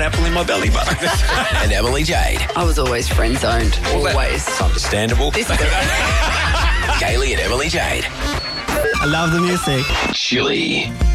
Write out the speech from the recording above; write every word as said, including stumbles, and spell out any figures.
pineapple in my belly button. And Emily Jade. I was always friend zoned. Always. It's understandable. This Kaylee and Emily Jade. I love the music. Chili.